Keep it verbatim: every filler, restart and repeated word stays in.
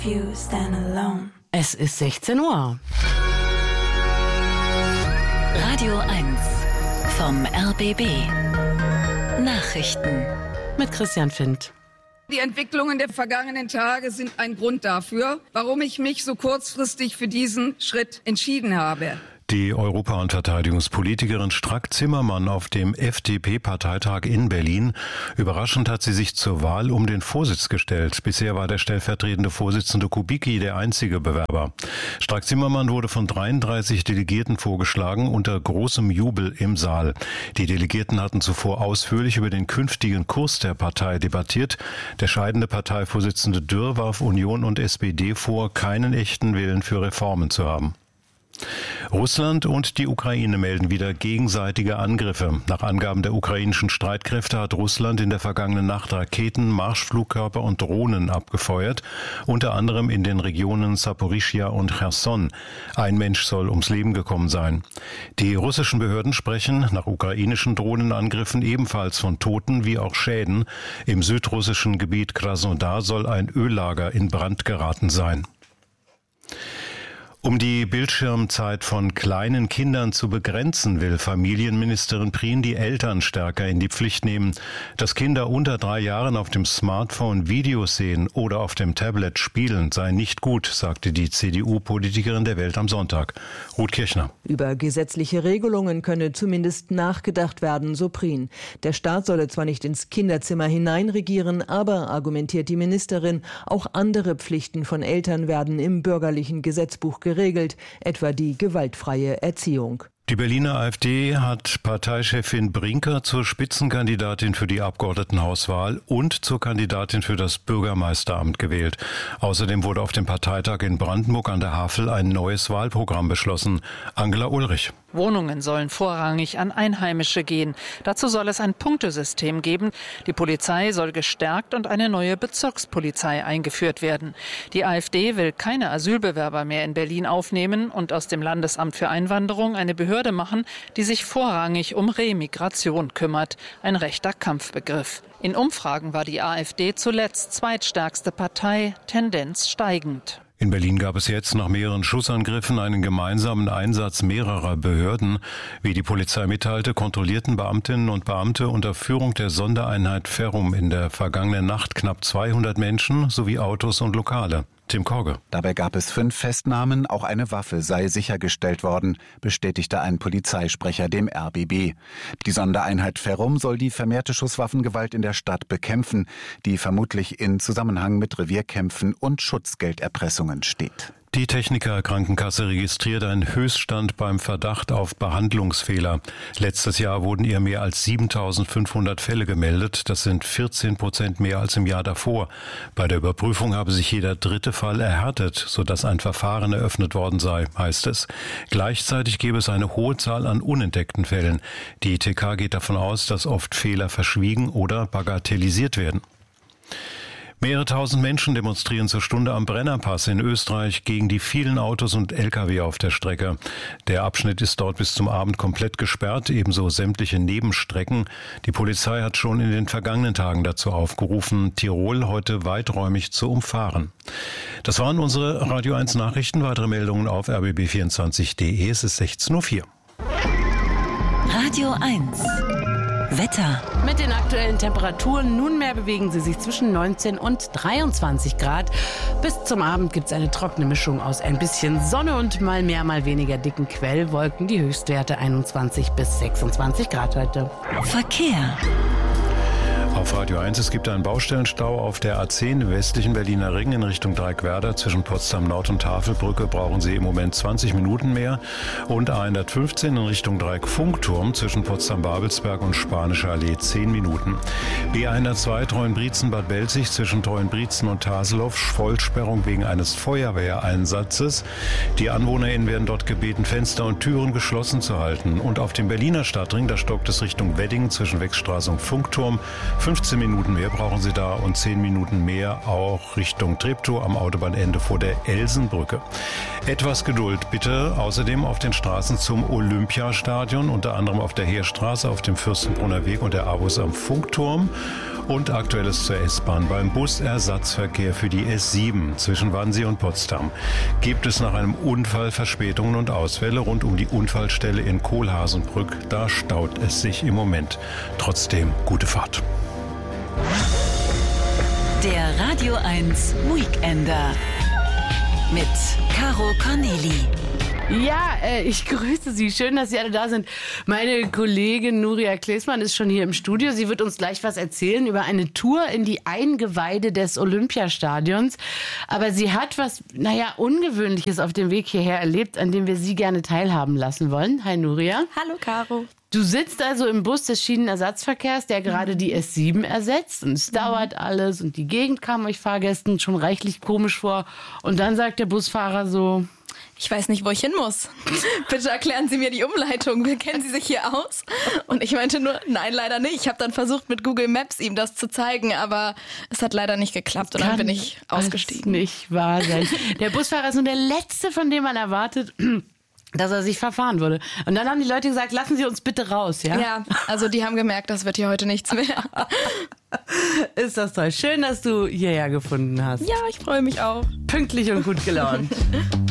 You stand alone. Es ist sechzehn Uhr. Radio eins vom R B B. Nachrichten Mit Christian Findt. Die Entwicklungen der vergangenen Tage sind ein Grund dafür, warum ich mich so kurzfristig für diesen Schritt entschieden habe. Die Europa- und Verteidigungspolitikerin Strack-Zimmermann auf dem F D P-Parteitag in Berlin. Überraschend hat sie sich zur Wahl um den Vorsitz gestellt. Bisher war der stellvertretende Vorsitzende Kubicki der einzige Bewerber. Strack-Zimmermann wurde von dreiunddreißig Delegierten vorgeschlagen, unter großem Jubel im Saal. Die Delegierten hatten zuvor ausführlich über den künftigen Kurs der Partei debattiert. Der scheidende Parteivorsitzende Dürr warf Union und S P D vor, keinen echten Willen für Reformen zu haben. Russland und die Ukraine melden wieder gegenseitige Angriffe. Nach Angaben der ukrainischen Streitkräfte hat Russland in der vergangenen Nacht Raketen, Marschflugkörper und Drohnen abgefeuert, unter anderem in den Regionen Saporischschja und Cherson. Ein Mensch soll ums Leben gekommen sein. Die russischen Behörden sprechen nach ukrainischen Drohnenangriffen ebenfalls von Toten wie auch Schäden. Im südrussischen Gebiet Krasnodar soll ein Öllager in Brand geraten sein. Um die Bildschirmzeit von kleinen Kindern zu begrenzen, will Familienministerin Prien die Eltern stärker in die Pflicht nehmen. Dass Kinder unter drei Jahren auf dem Smartphone Videos sehen oder auf dem Tablet spielen, sei nicht gut, sagte die C D U-Politikerin der Welt am Sonntag. Ruth Kirchner. Über gesetzliche Regelungen könne zumindest nachgedacht werden, so Prien. Der Staat solle zwar nicht ins Kinderzimmer hineinregieren, aber, argumentiert die Ministerin, auch andere Pflichten von Eltern werden im bürgerlichen Gesetzbuch geregelt. geregelt, etwa die gewaltfreie Erziehung. Die Berliner AfD hat Parteichefin Brinker zur Spitzenkandidatin für die Abgeordnetenhauswahl und zur Kandidatin für das Bürgermeisteramt gewählt. Außerdem wurde auf dem Parteitag in Brandenburg an der Havel ein neues Wahlprogramm beschlossen. Angela Ulrich. Wohnungen sollen vorrangig an Einheimische gehen. Dazu soll es ein Punktesystem geben. Die Polizei soll gestärkt und eine neue Bezirkspolizei eingeführt werden. Die AfD will keine Asylbewerber mehr in Berlin aufnehmen und aus dem Landesamt für Einwanderung eine Behörde machen, die sich vorrangig um Remigration kümmert. Ein rechter Kampfbegriff. In Umfragen war die AfD zuletzt zweitstärkste Partei, Tendenz steigend. In Berlin gab es jetzt nach mehreren Schussangriffen einen gemeinsamen Einsatz mehrerer Behörden. Wie die Polizei mitteilte, kontrollierten Beamtinnen und Beamte unter Führung der Sondereinheit Ferrum in der vergangenen Nacht knapp zweihundert Menschen sowie Autos und Lokale. Tim Korge. Dabei gab es fünf Festnahmen, auch eine Waffe sei sichergestellt worden, bestätigte ein Polizeisprecher dem R B B. Die Sondereinheit Ferrum soll die vermehrte Schusswaffengewalt in der Stadt bekämpfen, die vermutlich in Zusammenhang mit Revierkämpfen und Schutzgelderpressungen steht. Die Techniker Krankenkasse registriert einen Höchststand beim Verdacht auf Behandlungsfehler. Letztes Jahr wurden ihr mehr als siebentausendfünfhundert Fälle gemeldet. Das sind vierzehn Prozent mehr als im Jahr davor. Bei der Überprüfung habe sich jeder dritte Fall erhärtet, sodass ein Verfahren eröffnet worden sei, heißt es. Gleichzeitig gäbe es eine hohe Zahl an unentdeckten Fällen. Die T K geht davon aus, dass oft Fehler verschwiegen oder bagatellisiert werden. Mehrere tausend Menschen demonstrieren zur Stunde am Brennerpass in Österreich gegen die vielen Autos und L K W auf der Strecke. Der Abschnitt ist dort bis zum Abend komplett gesperrt, ebenso sämtliche Nebenstrecken. Die Polizei hat schon in den vergangenen Tagen dazu aufgerufen, Tirol heute weiträumig zu umfahren. Das waren unsere Radio eins Nachrichten. Weitere Meldungen auf r b b vierundzwanzig punkt d e. Es ist sechzehn Uhr vier. Radio eins Wetter. Mit den aktuellen Temperaturen nunmehr bewegen sie sich zwischen neunzehn und dreiundzwanzig Grad. Bis zum Abend gibt es eine trockene Mischung aus ein bisschen Sonne und mal mehr, mal weniger dicken Quellwolken. Die Höchstwerte einundzwanzig bis sechsundzwanzig Grad heute. Verkehr. Auf Radio eins, es gibt einen Baustellenstau auf der A zehn im westlichen Berliner Ring in Richtung Dreieckwerder. Zwischen Potsdam Nord und Tafelbrücke brauchen Sie im Moment zwanzig Minuten mehr. Und A hundertfünfzehn in Richtung Dreieck-Funkturm zwischen Potsdam-Babelsberg und Spanische Allee zehn Minuten. B hundertzwei Treuenbrietzen-Bad Belzig zwischen Treuenbrietzen und Taselow, Vollsperrung wegen eines Feuerwehreinsatzes. Die AnwohnerInnen werden dort gebeten, Fenster und Türen geschlossen zu halten. Und auf dem Berliner Stadtring, da stockt es Richtung Wedding zwischen Wechstraße und Funkturm. fünfzehn Minuten mehr brauchen Sie da und zehn Minuten mehr auch Richtung Treptow am Autobahnende vor der Elsenbrücke. Etwas Geduld bitte. Außerdem auf den Straßen zum Olympiastadion, unter anderem auf der Heerstraße, auf dem Fürstenbrunner Weg und der Avus am Funkturm. Und Aktuelles zur S-Bahn. Beim Busersatzverkehr für die S sieben zwischen Wannsee und Potsdam gibt es nach einem Unfall Verspätungen und Ausfälle rund um die Unfallstelle in Kohlhaasenbrück. Da staut es sich im Moment. Trotzdem gute Fahrt. Der Radio eins Weekender mit Caro Corneli. Ja, äh, ich grüße Sie. Schön, dass Sie alle da sind. Meine Kollegin Nuria Klesmann ist schon hier im Studio. Sie wird uns gleich was erzählen über eine Tour in die Eingeweide des Olympiastadions. Aber sie hat was, naja, Ungewöhnliches auf dem Weg hierher erlebt, an dem wir Sie gerne teilhaben lassen wollen. Hi, Nuria. Hallo, Caro. Du sitzt also im Bus des Schienenersatzverkehrs, der gerade die S sieben ersetzt. Und es dauert alles und die Gegend kam euch Fahrgästen schon reichlich komisch vor. Und dann sagt der Busfahrer so: Ich weiß nicht, wo ich hin muss. Bitte erklären Sie mir die Umleitung. Kennen Sie sich hier aus? Und ich meinte nur, nein, leider nicht. Ich habe dann versucht, mit Google Maps ihm das zu zeigen, aber es hat leider nicht geklappt. Und dann bin ich ausgestiegen. Kann nicht wahr sein. Der Busfahrer ist nur der Letzte, von dem man erwartet, dass er sich verfahren würde. Und dann haben die Leute gesagt, lassen Sie uns bitte raus, ja? Ja, also die haben gemerkt, das wird hier heute nichts mehr. Ist das toll. Schön, dass du hierher gefunden hast. Ja, ich freue mich auch. Pünktlich und gut gelaunt.